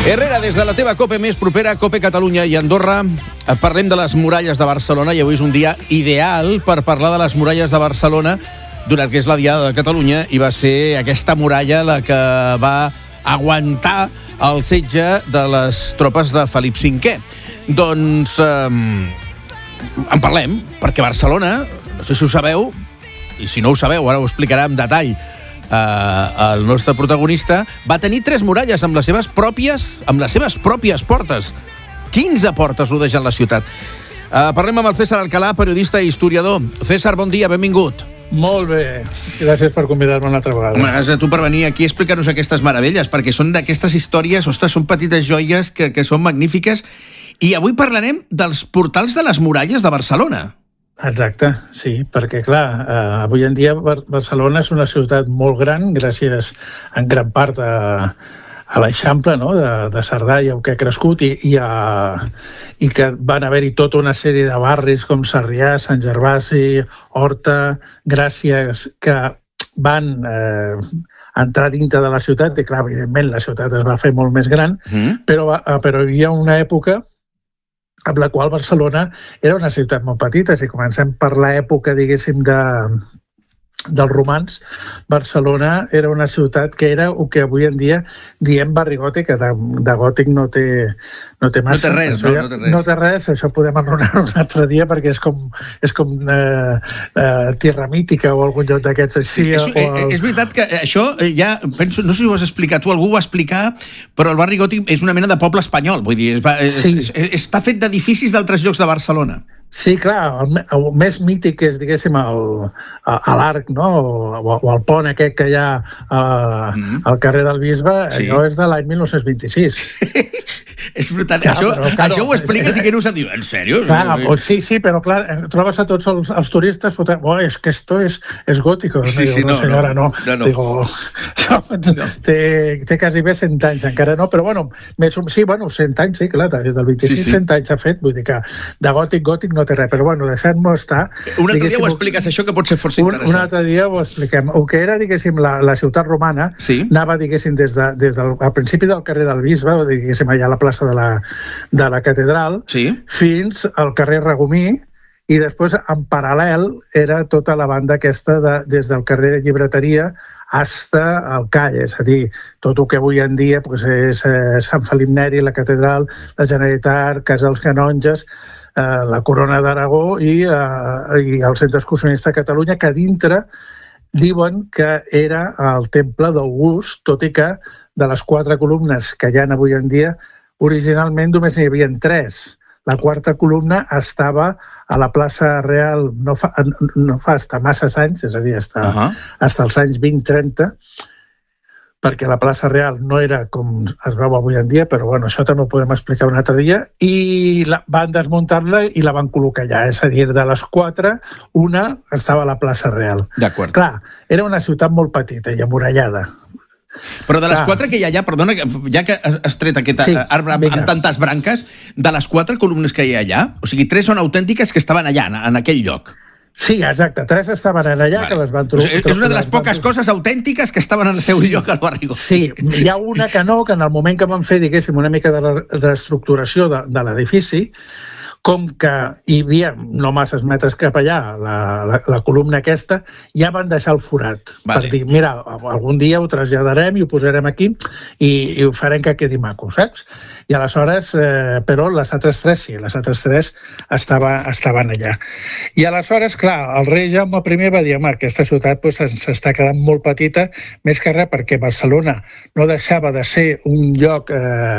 Herrera, des de la teva COPE més propera, COPE Catalunya i Andorra, parlem de les muralles de Barcelona i avui és un dia ideal per parlar de les muralles de Barcelona, donat que és la Diada de Catalunya i va ser aquesta muralla la que va aguantar el setge de les tropes de Felip V. Doncs en parlem, perquè Barcelona, no sé si ho sabeu, i si no ho sabeu, ara ho explicarà en detall el nostre protagonista, va tenir 3 muralles amb les seves pròpies portes. 15 portes rodegen la ciutat. Parlem amb el César Alcalà, periodista i historiador. César, bon dia, benvingut. Molt bé, gràcies per convidar-me una altra vegada. Home, gràcies a tu per venir aquí a explicar-nos aquestes meravelles, perquè són d'aquestes històries, ostres, són petites joies que són magnífiques. I avui parlarem dels portals de les muralles de Barcelona. Exacte, sí, perquè clar, avui en dia Barcelona és una ciutat molt gran, gràcies en gran part a l'Eixample, no?, de Cerdà i que ha crescut i que van haver-hi tota una sèrie de barris com Sarrià, Sant Gervasi, Horta, Gràcia, que van entrar dintre de la ciutat i clar, evidentment la ciutat es va fer molt més gran, però hi havia una època amb la qual Barcelona era una ciutat molt petita. Si comencem per l'època, diguéssim, dels romans, Barcelona era una ciutat que era el que avui en dia diem barri gòtic, que de gòtic no té massa. No té res, això podem enronar un altre dia perquè és com Tierra Mítica o algun lloc d'aquests així. És veritat que això ja, penso, no sé si ho has explicat tu, algú ho va explicar, però el barri gòtic és una mena de poble espanyol, vull dir, està fet d'edificis d'altres llocs de Barcelona. Sí, clar, el més mític és, diguéssim, l'arc, no?, o el pont aquest que hi ha al carrer del Bisbe, allò és de l'any 1926. És veritat, això ho expliques i que no us en diu, en sèrio? Sí, però clar, trobes a tots els turistes fotent, és que esto es gótico. No, senyora, no. Digo, té quasi bé 100 anys, encara no, però bueno, 100 anys, sí, clar, del 26 100 anys ha fet, vull dir que de gòtic no té res, però bueno, deixant-m'ho estar. Un altre dia ho expliques, això, que pot ser força interessant. Un altre dia ho expliquem. El que era, diguéssim, la ciutat romana, anava, diguéssim, des al principi del carrer del Bisbe, diguéssim, allà a la plaça de la catedral, fins al carrer Regomí, i després, en paral·lel, era tota la banda aquesta des del carrer de Llibreteria fins al Call, és a dir, tot el que avui en dia és Sant Felip Neri, la catedral, la Generalitat, Casa dels Canonges, la Corona d'Aragó i el Centre Excursionista de Catalunya, que dintre diuen que era el temple d'August, tot i que de les 4 columnes que hi ha avui en dia, originalment només n'hi havia 3. La 4ª columna estava a la plaça Real no fa fins masses anys, és a dir, fins als anys 20-30, perquè la plaça Real no era com es veu avui en dia, però bueno, això també ho podem explicar un altre dia, i van desmuntar-la i la van col·locar allà, és a dir, de les 4, una estava a la plaça Real. D'acord. Clar, era una ciutat molt petita i amurallada. Però de les 4 que hi ha allà, perdona, ja que has tret aquest arbre amb tantes branques, de les 4 columnes que hi ha allà, o sigui, 3 són autèntiques que estaven allà, en aquell lloc. Sí, exacte, 3 estaven allà, que les van trobar. És una de les poques coses autèntiques que estaven en el seu lloc al barri gòtic. Sí, hi ha una que no, que en el moment que van fer, diguéssim, una mica de reestructuració de l'edifici, com que hi havia no masses metres cap allà, la columna aquesta, ja van deixar el forat. Per dir, mira, algun dia ho traslladarem i ho posarem aquí i ho farem que quedi maco, saps? I aleshores, però les altres 3 sí, les altres 3 estaven allà. I aleshores, clar, el rei Jaume I va dir, home, aquesta ciutat s'està quedant molt petita, més que res perquè Barcelona no deixava de ser un lloc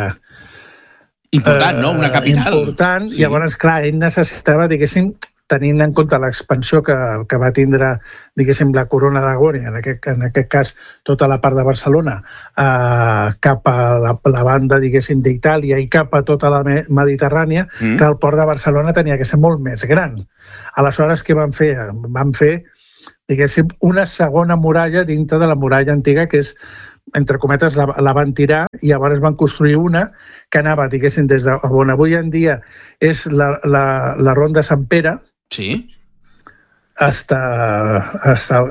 important, no? Una capital. Important, i llavors, clar, ell necessitava, diguéssim, tenint en compte l'expansió que va tindre, diguéssim, la Corona d'Aragó, en aquest cas tota la part de Barcelona, cap a la banda, diguéssim, d'Itàlia i cap a tota la Mediterrània, que el port de Barcelona tenia que ser molt més gran. Aleshores, què van fer? Van fer, diguéssim, una segona muralla dintre de la muralla antiga, que és, entre cometes, la van tirar i llavors van construir una que anava, diguéssim, des d'on avui en dia és la Ronda Sant Pere, fins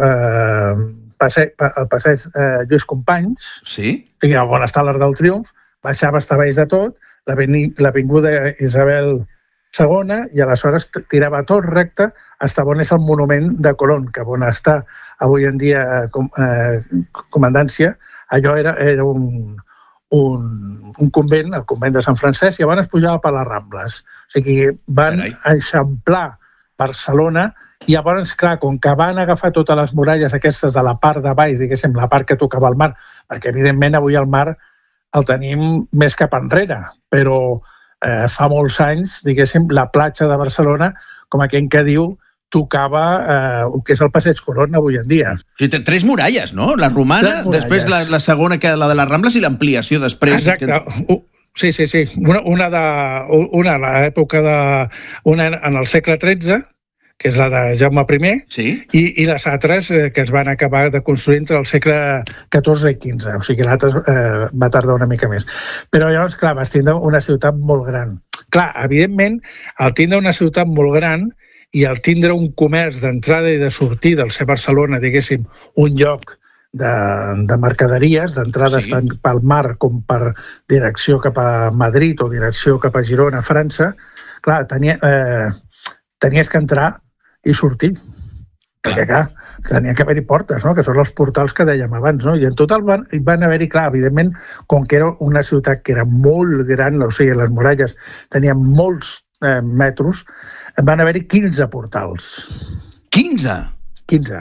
al passeig Lluís Companys, on està l'Arc del Triomf, baixava hasta baix de tot, l'avinguda Isabel II, i aleshores tirava tot recte hasta on és el monument de Colón, que on està avui en dia comandància. Allò era un convent, el convent de Sant Francesc, i llavors pujava per les Rambles. O sigui, van eixamplar Barcelona, i llavors, clar, com que van agafar totes les muralles aquestes de la part de baix, diguéssim, la part que tocava al mar, perquè evidentment avui el mar el tenim més cap enrere, però fa molts anys, diguéssim, la platja de Barcelona, com aquell que diu, tocava el que és el Passeig Colón avui en dia. Sí, té 3 muralles, no? La romana, després la segona, que la de les Rambles, i l'ampliació després. Exacte. Sí. Una a l'època en el segle XIII, que és la de Jaume I, i les altres que es van acabar de construir entre el segle XIV i XV. O sigui, l'altre va tardar una mica més. Però llavors, clar, vas tindre una ciutat molt gran. Clar, evidentment, al tindre una ciutat molt gran i al tindre un comerç d'entrada i de sortida, al ser Barcelona, diguéssim, un lloc de mercaderies, d'entrades tant pel mar com per direcció cap a Madrid o direcció cap a Girona, França, clar, tenies que entrar i sortir. Perquè, clar, tenia que haver-hi portes, no? Que són els portals que dèiem abans, no? I en total van haver-hi, clar, evidentment, com que era una ciutat que era molt gran, o sigui, les muralles tenien molts metros, van haver-hi 15 portals. 15? 15.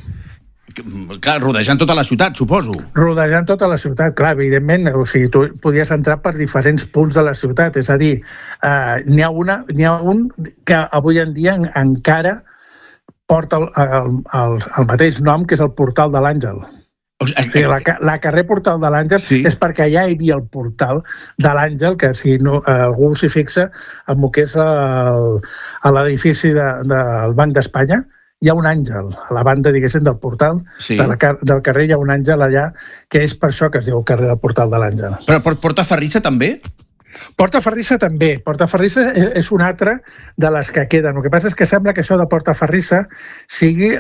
Clar, rodejant tota la ciutat, suposo. Rodejant tota la ciutat, clar, evidentment, o sigui, tu podies entrar per diferents punts de la ciutat, és a dir, n'hi ha un que avui en dia encara porta el mateix nom, que és el Portal de l'Àngel. O sigui, la carrer Portal de l'Àngel és perquè allà hi havia el Portal de l'Àngel, que si algú s'hi fixa, en el que és l'edifici del Banc d'Espanya, hi ha un àngel a la banda, diguéssim, del portal del carrer, hi ha un àngel allà, que és per això que es diu el carrer del Portal de l'Àngel. Però Portaferrissa també? Portaferrissa també. Portaferrissa és una altra de les que queden. El que passa és que sembla que això de Portaferrissa sigui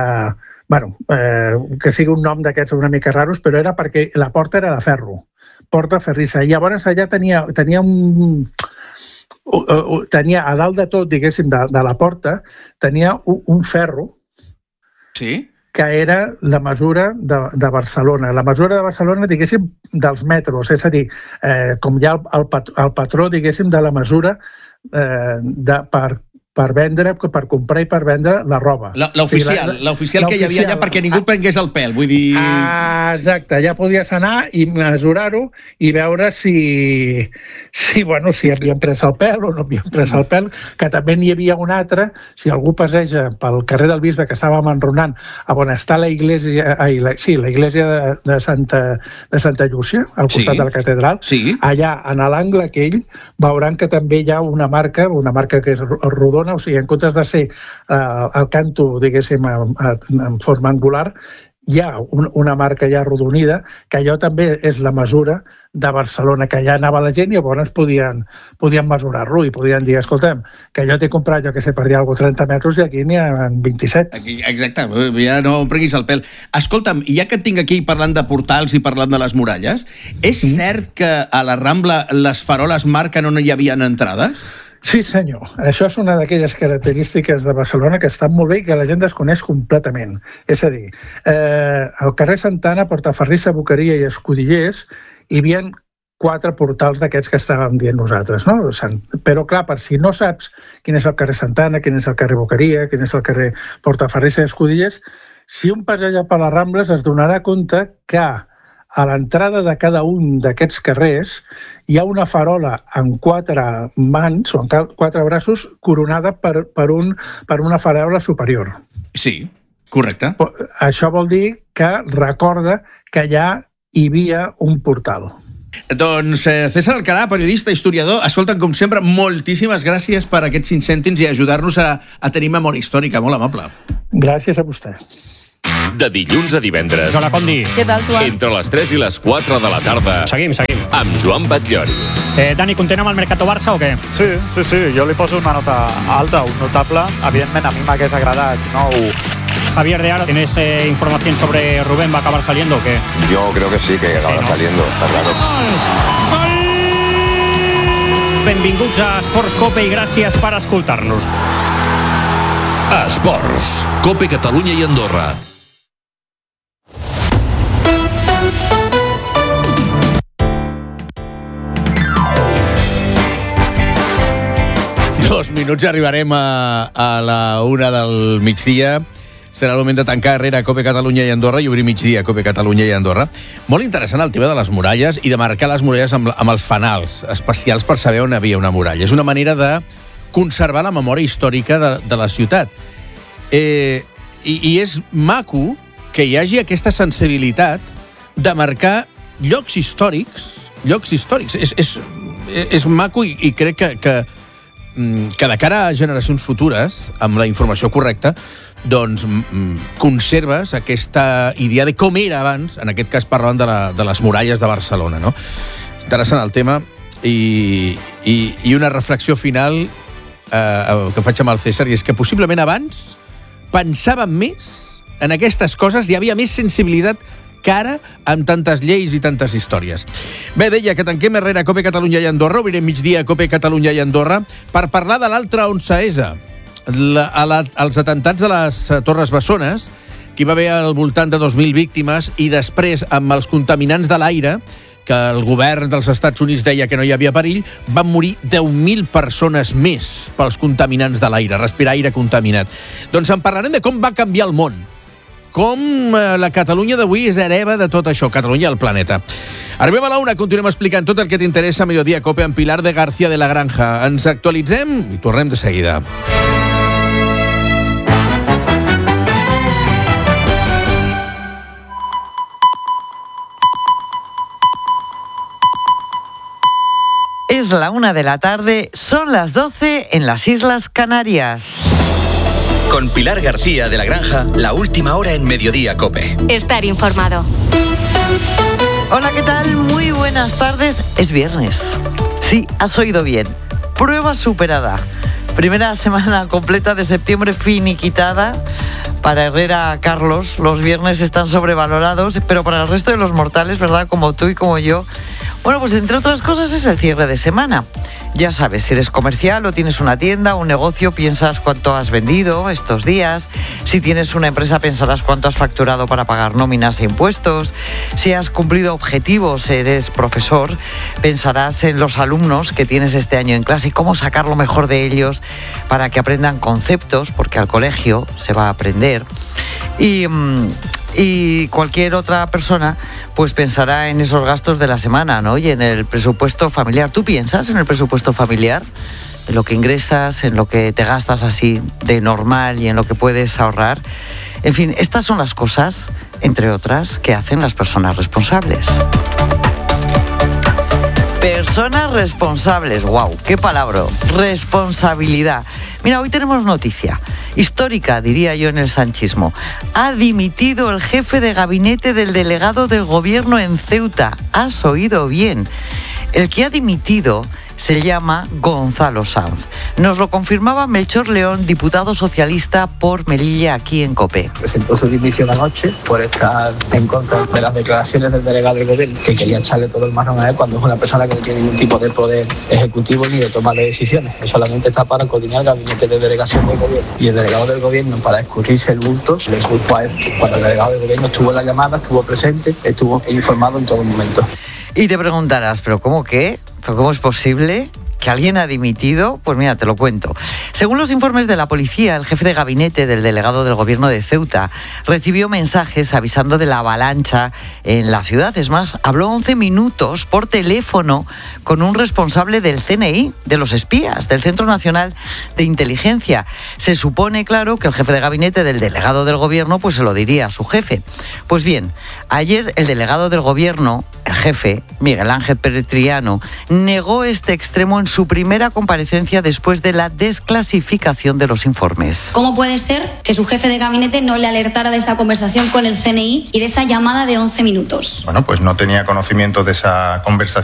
que sigui un nom d'aquests una mica raros, però era perquè la porta era de ferro. Portaferrissa. I llavors allà tenia a dalt de tot, diguéssim, de la porta, tenia un ferro que era la mesura de Barcelona. La mesura de Barcelona, diguéssim, dels metros, és a dir, com hi ha el patró, diguéssim, de la mesura per vendre, per comprar i per vendre la roba. L'oficial que hi havia allà perquè ningú prengués el pèl, vull dir... Exacte, ja podies anar i mesurar-ho i veure si havien pres el pèl o no havien pres el pèl, que també n'hi havia un altre, si algú passeja pel carrer del Bisbe, que estàvem enronant, on està la iglesia de Santa Llúcia, al costat de la catedral, allà, en l'angle aquell, veuran que també hi ha una marca que és rodona, o sigui, en comptes de ser el canto, diguéssim, en forma angular, hi ha una marca ja arrodonida, que allò també és la mesura de Barcelona, que allà anava la gent i llavors podien mesurar-lo i podien dir, escolta'm, que jo t'he comprat, jo que sé, per dir alguna cosa, 30 metres i aquí n'hi ha 27. Exacte, ja no em prenguis el pèl. Escolta'm, ja que et tinc aquí parlant de portals i parlant de les muralles, és cert que a la Rambla les faroles marquen on hi havia entrades? Sí, senyor. Això és una d'aquelles característiques de Barcelona que estan molt bé i que la gent desconeix completament. És a dir, al carrer Santana, Portaferrissa, Boqueria i Escudellers hi havia 4 portals d'aquests que estàvem dient nosaltres, no? Però, clar, per si no saps quin és el carrer Santana, quin és el carrer Boqueria, quin és el carrer Portaferrissa i Escudellers, si un passeja per les Rambles es donarà compte que a l'entrada de cada un d'aquests carrers hi ha una farola en 4 mans o en 4 braços coronada per una farola superior. Sí, correcte. Això vol dir que recorda que allà hi havia un portal. Doncs César Alcalà, periodista, historiador, escolta'm, com sempre, moltíssimes gràcies per aquests 5 cèntims i ajudar-nos a tenir memòria històrica. Molt amable. Gràcies a vostè. De dilluns a divendres. Hola, Condi. Què tal, Joan? Entre les 3 i les 4 de la tarda. Seguim. Amb Joan Batllori. Dani, content amb el Mercato Barça o què? Sí. Jo li poso una nota alta, un notable. Evidentment, a mi m'hagués agradat, no? Javier de Aro, ¿tienes información sobre Rubén? ¿Va a acabar saliendo o qué? Yo creo que sí, que acabará saliendo, está claro. ¡Gol! benvinguts a Esports Cope i gràcies per escoltar-nos. Esports, Cope Catalunya i Andorra. Dos minuts i arribarem a la 1 del migdia. Serà el moment de tancar Herrera, Cope Catalunya i Andorra, i obrir migdia, Cope Catalunya i Andorra. Molt interessant el tema de les muralles i de marcar les muralles amb els fanals especials per saber on havia una muralla. És una manera de conservar la memòria històrica de la ciutat. I és maco que hi hagi aquesta sensibilitat de marcar llocs històrics. És maco i crec que de cara a generacions futures, amb la informació correcta, doncs conserves aquesta idea de com era abans, en aquest cas parlant de les muralles de Barcelona, no? Interessant el tema i una reflexió final que faig amb el César, i és que possiblement abans pensàvem més en aquestes coses, hi havia més sensibilitat que ara, amb tantes lleis i tantes històries. Bé, deia que tanquem Herrera, Cope Catalunya i Andorra, obrirem migdia, Cope Catalunya i Andorra, per parlar de l'altre 11S, els atentats de les Torres Bessones, que hi va haver al voltant de 2.000 víctimes, i després, amb els contaminants de l'aire, que el govern dels Estats Units deia que no hi havia perill, van morir 10.000 persones més pels contaminants de l'aire, respirar aire contaminat. Doncs en parlarem de com va canviar el món, com la Catalunya d'avui és hereva de tot això, Catalunya al planeta. Arribem a la 1, continuem explicant tot el que t'interessa a Mediodía Cope amb Pilar de García de la Granja. Ens actualitzem i tornem de seguida. Es la 1 de la tarde, son las 12 en las Islas Canarias. Con Pilar García de la Granja, la última hora en Mediodía Cope. Estar informado. Hola, ¿qué tal? Muy buenas tardes. Es viernes. Sí, has oído bien. Prueba superada. Primera semana completa de septiembre finiquitada. Para Herrera, Carlos, los viernes están sobrevalorados, pero para el resto de los mortales, ¿verdad? Como tú y como yo. Bueno, pues entre otras cosas es el cierre de semana. Ya sabes, si eres comercial o tienes una tienda, un negocio, piensas cuánto has vendido estos días. Si tienes una empresa, pensarás cuánto has facturado para pagar nóminas e impuestos. Si has cumplido objetivos, eres profesor, pensarás en los alumnos que tienes este año en clase y cómo sacar lo mejor de ellos para que aprendan conceptos, porque al colegio se va a aprender. Y cualquier otra persona pues pensará en esos gastos de la semana, ¿no? Y en el presupuesto familiar. ¿Tú piensas en el presupuesto familiar? En lo que ingresas, en lo que te gastas así de normal y en lo que puedes ahorrar. En fin, estas son las cosas, entre otras, que hacen las personas responsables. Personas responsables, wow, qué palabra, responsabilidad. Mira, hoy tenemos noticia histórica, diría yo, en el sanchismo. Ha dimitido el jefe de gabinete del delegado del gobierno en Ceuta. Has oído bien. El que ha dimitido se llama Gonzalo Sanz. Nos lo confirmaba Melchor León, diputado socialista por Melilla, aquí en COPE. Presentó su dimisión anoche por estar en contra de las declaraciones del delegado del gobierno, que quería echarle todo el marrón a él cuando es una persona que no tiene ningún tipo de poder ejecutivo ni de toma de decisiones. Él solamente está para coordinar el gabinete de delegación del gobierno. Y el delegado del gobierno, para escurrirse el bulto, le culpó a él. Cuando el delegado del gobierno estuvo en la llamada, estuvo presente, estuvo informado en todo momento. Y te preguntarás, ¿pero cómo qué? ¿Pero cómo es posible que alguien ha dimitido? Pues mira, te lo cuento. Según los informes de la policía, el jefe de gabinete del delegado del gobierno de Ceuta recibió mensajes avisando de la avalancha en la ciudad. Es más, habló 11 minutos por teléfono con un responsable del CNI, de los espías, del Centro Nacional de Inteligencia. Se supone, claro, que el jefe de gabinete del delegado del gobierno pues se lo diría a su jefe. Pues bien, ayer el delegado del gobierno, el jefe, Miguel Ángel Pérez Triano, negó este extremo en su primera comparecencia después de la desclasificación de los informes. ¿Cómo puede ser que su jefe de gabinete no le alertara de esa conversación con el CNI y de esa llamada de 11 minutos? Bueno, pues no tenía conocimiento de esa conversación